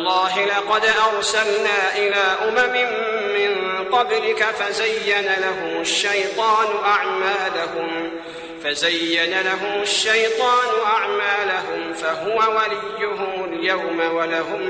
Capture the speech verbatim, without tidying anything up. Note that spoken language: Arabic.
تالله لقد أرسلنا إلى أمم من قبلك فزين لهم الشيطان أعمالهم فزين لهم الشيطان أعمالهم فهو وليهم اليوم ولهم